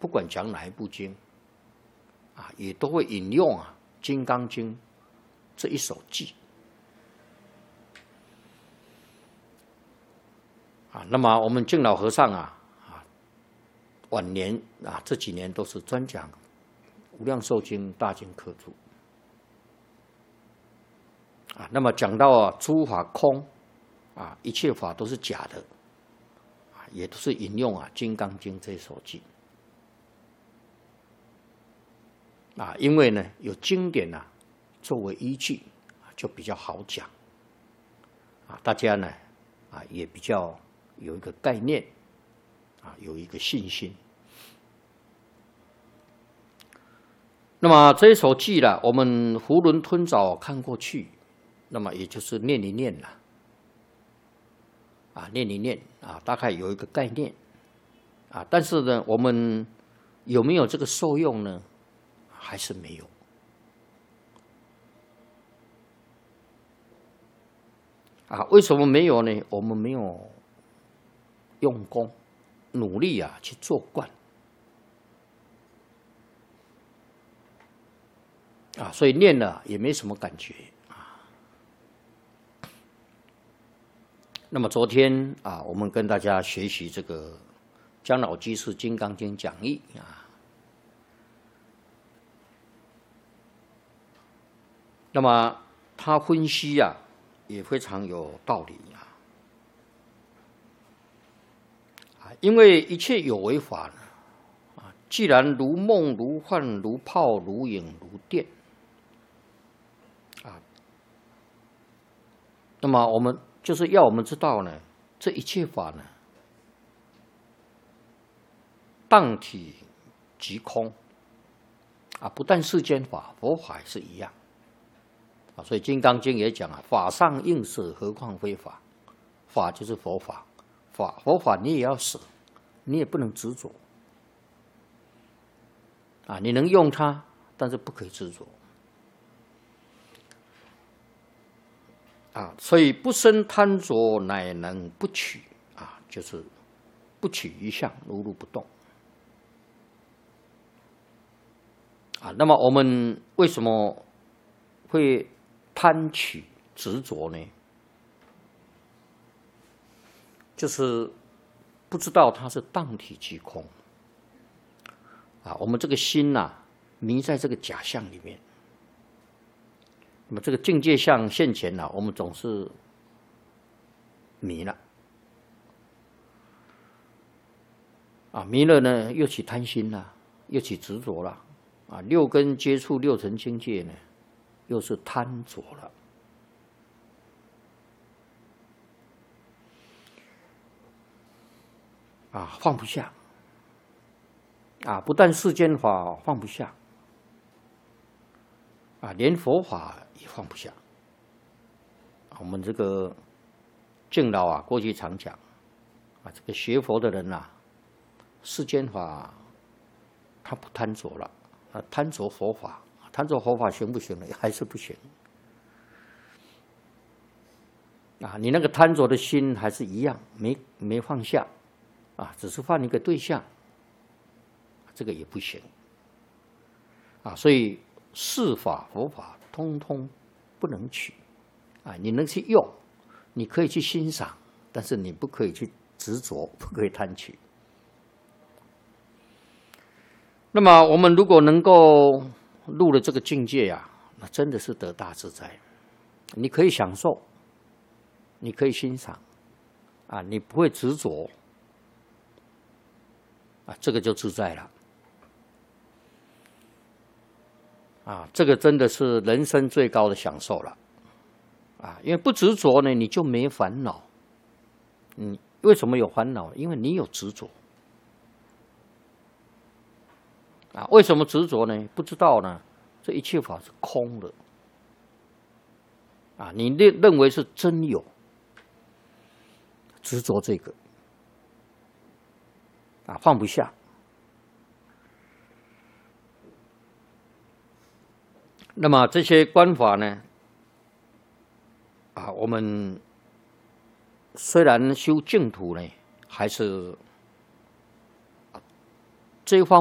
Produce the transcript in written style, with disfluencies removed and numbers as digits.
不管讲哪一部经，也都会引用《金刚经》这一首偈。那么我们净老和尚晚年这几年都是专讲《无量寿经》《大经科注》那么讲到诸法空一切法都是假的也都是引用《金刚经》这一首偈因为呢有经典作为依据就比较好讲大家呢也比较有一个概念有一个信心。那么这一首偈呢，我们囫囵吞枣看过去，那么也就是念一念了念一念大概有一个概念但是呢，我们有没有这个受用呢？还是没有为什么没有呢？我们没有用功努力去做惯所以念了也没什么感觉那么昨天我们跟大家学习这个姜老居士《金刚经》讲义那么他分析也非常有道理因为一切有为法呢既然如梦如幻如泡如影如电那么我们就是要我们知道呢，这一切法呢当体即空不但世间法，佛法也是一样所以《金刚经》也讲法上应舍，何况非法？法就是佛法，佛法你也要舍，你也不能执着你能用它，但是不可以执着所以不生贪着，乃能不取就是不取一相，如如不动那么我们为什么会贪取执着呢？就是不知道它是当体即空我们这个心迷在这个假象里面。那么这个境界相现前我们总是迷了迷了呢，又起贪心了，又起执着了六根接触六尘境界呢，又是贪着了放不下不但世间法放不下连佛法也放不下我们这个敬老过去常讲这个学佛的人世间法他不贪着了贪着佛法，贪着佛法行不行呢？还是不行你那个贪着的心还是一样没放下只是换一个对象，这个也不行所以世法佛法通通不能取你能去用，你可以去欣赏，但是你不可以去执着，不可以贪取。那么我们如果能够入了这个境界那真的是得大自在。你可以享受，你可以欣赏你不会执着这个就自在了这个真的是人生最高的享受了因为不执着呢，你就没烦恼。为什么有烦恼？因为你有执着为什么执着呢？不知道呢，这一切法是空的你认为是真有，执着这个放不下。那么这些观法呢我们虽然修净土呢，还是这一方